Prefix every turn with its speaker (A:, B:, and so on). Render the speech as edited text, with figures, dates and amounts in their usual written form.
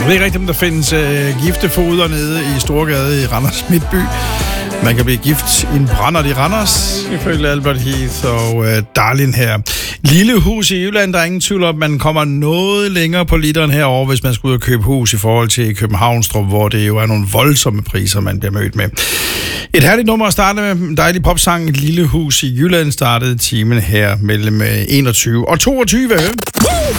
A: ved ikke rigtig, om der findes giftefoder nede i Storgade i Randers Midtby. Man kan blive gift i en brændert i Randers, ifølge Albert Heath og Darlin her. Lille hus i Jylland, der er ingen tvivl om, man kommer noget længere på literen herover, hvis man skal ud og købe hus i forhold til Københavnstrup, hvor det jo er nogle voldsomme priser, man bliver mødt med. Et herligt nummer at starte med. En dejlig popsang. Lille hus i Jylland startede timen her mellem 21 og 22.